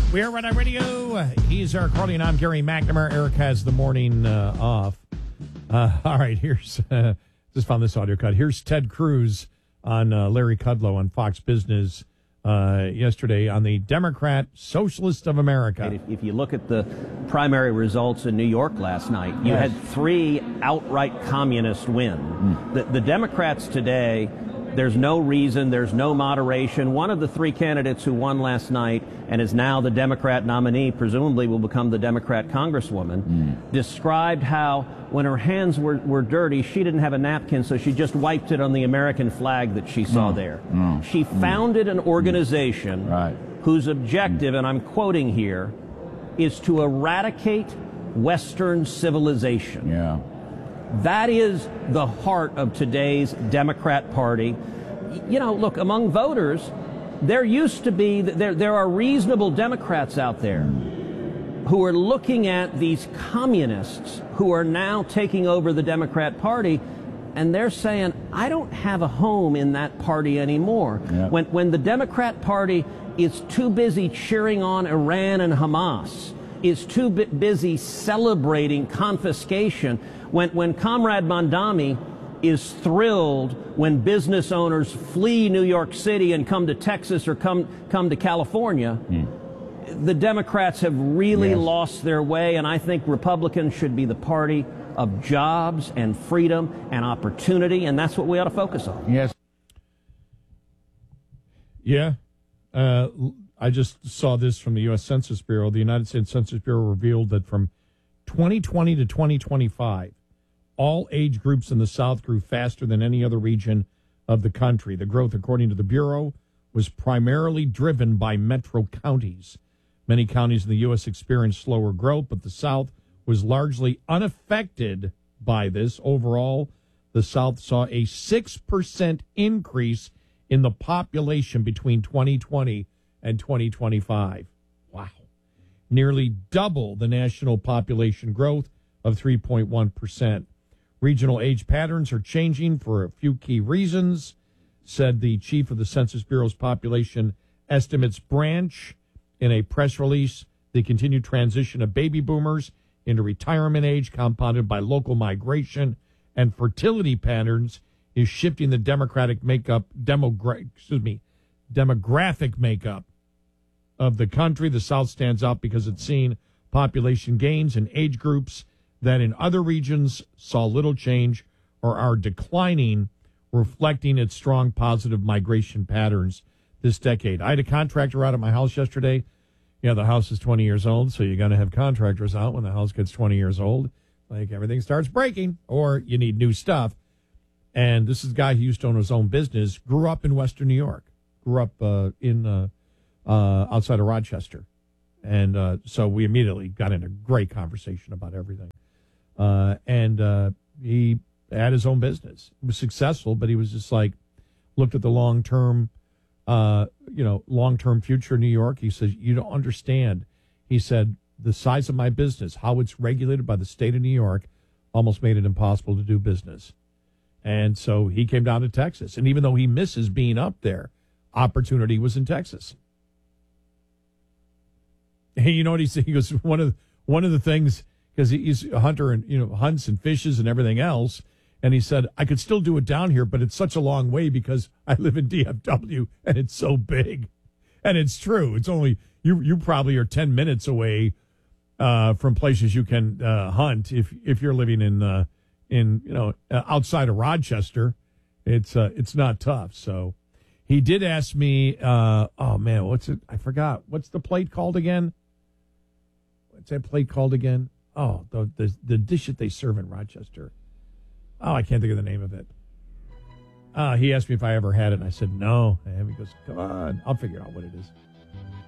We are Red Eye Radio. He's Eric Carly, I'm Gary McNamara. Eric has the morning off. All right, here's just found this audio cut. Here's Ted Cruz on Larry Kudlow on Fox Business yesterday on the Democrat Socialist of America. If you look at the primary results in New York last night, you had 3 outright communist win. The Democrats today, there's no reason, there's no moderation. One of the 3 candidates who won last night and is now the Democrat nominee, presumably will become the Democrat congresswoman, described how when her hands were dirty, she didn't have a napkin, so she just wiped it on the American flag that she saw there. She founded an organization whose objective, and I'm quoting here, is to eradicate Western civilization. That is the heart of today's Democrat Party. You know, look, among voters, there used to be, there are reasonable Democrats out there who are looking at these communists who are now taking over the Democrat Party, and they're saying, I don't have a home in that party anymore. When the Democrat Party is too busy cheering on Iran and Hamas, is too busy celebrating confiscation, when Comrade Mondami is thrilled when business owners flee New York City and come to Texas or come to California, the Democrats have really lost their way, and I think Republicans should be the party of jobs and freedom and opportunity, and that's what we ought to focus on. I just saw this from the U.S. Census Bureau. The United States Census Bureau revealed that from 2020 to 2025, all age groups in the South grew faster than any other region of the country. The growth, according to the Bureau, was primarily driven by metro counties. Many counties in the U.S. experienced slower growth, but the South was largely unaffected by this. Overall, the South saw a 6% increase in the population between 2020 and 2025. Wow. Nearly double the national population growth of 3.1%. Regional age patterns are changing for a few key reasons, said the chief of the Census Bureau's Population Estimates Branch in a press release. The continued transition of baby boomers into retirement age, compounded by local migration and fertility patterns, is shifting the demographic makeup of the country. The South stands out because it's seen population gains in age groups that in other regions saw little change or are declining, reflecting its strong positive migration patterns this decade. I had a contractor out at my house yesterday. The house is 20 years old, so you're going to have contractors out when the house gets 20 years old. Like, everything starts breaking, or you need new stuff. And this is a guy who used to own his own business, grew up in Western New York, grew up outside of Rochester. And so we immediately got into a great conversation about everything. And he had his own business. He was successful, but he was just like, looked at the long-term future of New York. He says, you don't understand. He said, the size of my business, how it's regulated by the state of New York, almost made it impossible to do business. And so he came down to Texas. And even though he misses being up there, opportunity was in Texas. Hey, you know what he said? He goes, one of the things, because he's a hunter and, hunts and fishes and everything else. And he said, I could still do it down here, but it's such a long way because I live in DFW and it's so big. And it's true. It's only, you probably are 10 minutes away from places you can hunt if you're living in outside of Rochester. It's not tough. So he did ask me, what's it? I forgot. What's the plate called again? What's that plate called again? Oh, the dish that they serve in Rochester. Oh, I can't think of the name of it. He asked me if I ever had it, and I said no. And he goes, come on, I'll figure out what it is.